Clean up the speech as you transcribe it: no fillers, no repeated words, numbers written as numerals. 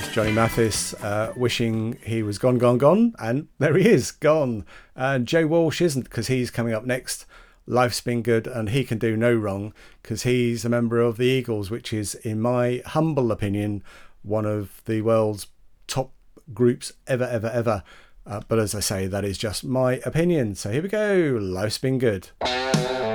Johnny Mathis wishing he was gone, and there he is, gone. And Joe Walsh isn't, because he's coming up next. Life's been good, and he can do no wrong, because he's a member of the Eagles, which is, in my humble opinion, one of the world's top groups ever. But as I say, that is just my opinion. So here we go. Life's been good.